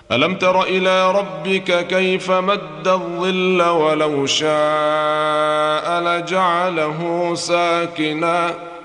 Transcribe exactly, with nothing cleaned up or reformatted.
ألم تر إلى ربك كيف مد الظل ولو شاء لجعله ساكنا